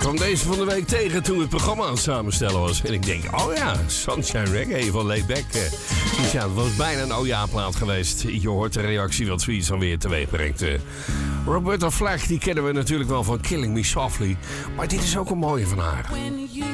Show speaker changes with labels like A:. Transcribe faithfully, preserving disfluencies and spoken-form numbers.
A: kwam deze van de week tegen toen het programma aan het samenstellen was. En ik denk, oh ja, Sunshine Reggae van Layback. Dus ja, het was bijna een oh ja plaat geweest. Je hoort de reactie wat zoiets dan weer teweeg brengt. Roberta Flack, die kennen we natuurlijk wel van Killing Me Softly. Maar dit is ook een mooie van haar.